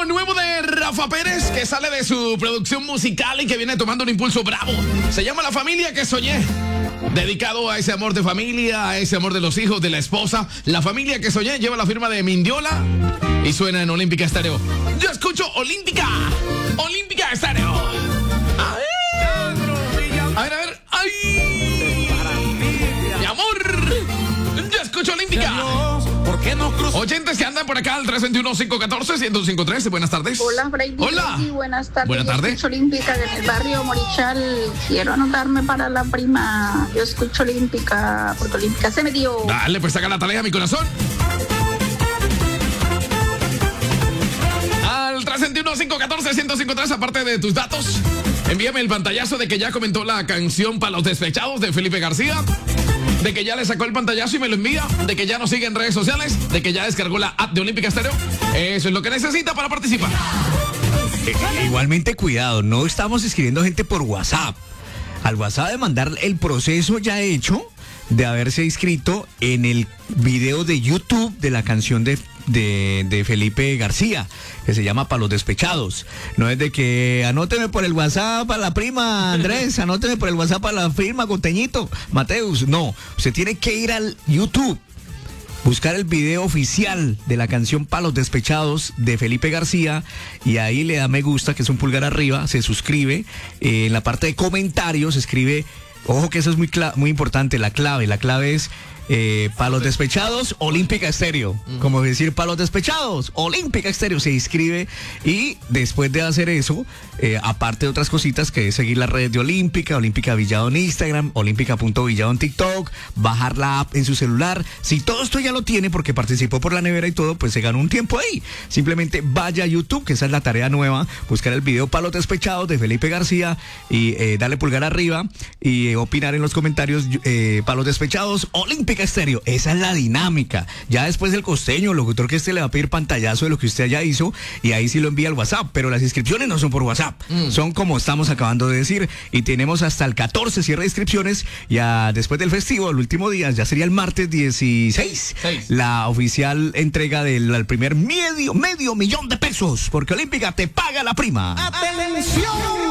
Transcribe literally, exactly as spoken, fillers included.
lo nuevo de Rafa Pérez, que sale de su producción musical y que viene tomando un impulso bravo. Se llama La Familia que Soñé. Dedicado a ese amor de familia, a ese amor de los hijos, de la esposa. La Familia que Soñé lleva la firma de Mindiola y suena en Olímpica Estéreo. Yo escucho Olímpica. Olímpica Estéreo. A ver, a ver, a ver. ¡Ay! Mi amor. Yo escucho Olímpica. Oyentes que andan por acá al tres dos uno, cinco uno cuatro, uno cero cinco tres. Buenas tardes. Hola, Brady. Hola. Brady, buenas tardes. Buenas tardes. Yo escucho Olímpica en el barrio Morichal. Quiero anotarme para la prima. Yo escucho Olímpica porque Olímpica se me dio. Dale, pues saca la tarea, mi corazón. Al tres dos uno, cinco uno cuatro, uno cero cinco tres, aparte de tus datos, envíame el pantallazo de que ya comentó la canción Para los Despechados de Felipe García, de que ya le sacó el pantallazo y me lo envía, de que ya nos sigue en redes sociales, de que ya descargó la app de Olímpica Estéreo. Eso es lo que necesita para participar. Eh, igualmente, cuidado, no estamos escribiendo gente por WhatsApp. Al WhatsApp de mandar el proceso ya hecho de haberse inscrito en el video de YouTube de la canción de, de, de Felipe García, que se llama Para los Despechados. No es de que anóteme por el WhatsApp a la prima Andrés, anóteme por el WhatsApp a la firma Costeñito, Mateus. No, usted tiene que ir al YouTube, buscar el video oficial de la canción Para los Despechados de Felipe García y ahí le da me gusta, que es un pulgar arriba, se suscribe, eh, en la parte de comentarios escribe, ojo que eso es muy, muy importante, la clave, la clave es eh, Para los Despechados, Olímpica Estéreo, uh-huh. Como decir Para los Despechados, Olímpica Estéreo, se inscribe y después de hacer eso, eh, aparte de otras cositas que es seguir las redes de Olímpica, Olímpica Villado en Instagram, olímpica punto villado en TikTok, bajar la app en su celular. Si todo esto ya lo tiene porque participó por la nevera y todo, pues se ganó un tiempo ahí. Simplemente vaya a YouTube, que esa es la tarea nueva, buscar el video Para los Despechados de Felipe García y eh, darle pulgar arriba y eh, opinar en los comentarios eh, Para los Despechados, Olímpica Estéreo. Esa es la dinámica. Ya después el costeño, el locutor que este le va a pedir pantallazo de lo que usted ya hizo y ahí sí lo envía al WhatsApp, pero las inscripciones no son por WhatsApp, mm. son como estamos acabando de decir y tenemos hasta el catorce cierre de inscripciones. Ya después del festivo, el último día, ya sería el martes dieciséis, Seis. La oficial entrega del al primer medio, medio millón de pesos, porque Olímpica te paga la prima. ¡Atención!